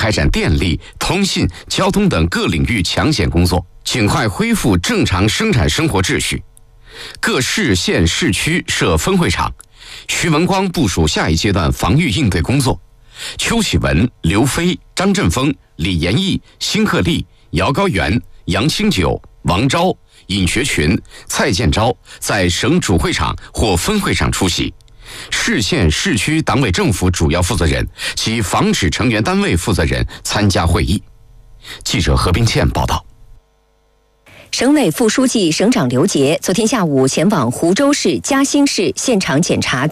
开展电力、通信、交通等各领域抢险工作，尽快恢复正常生产生活秩序。各市县市区设分会场，徐文光部署下一阶段防御应对工作。邱启文、刘飞、张振峰、李延义、辛克利、姚高原、杨清九、王钊、尹学群、蔡建钊在省主会场或分会场出席，市县市区党委政府主要负责人及防止成员单位负责人参加会议。记者何冰倩报道。 省委副书记、省长刘杰昨天下午前往湖州市嘉兴市现场检查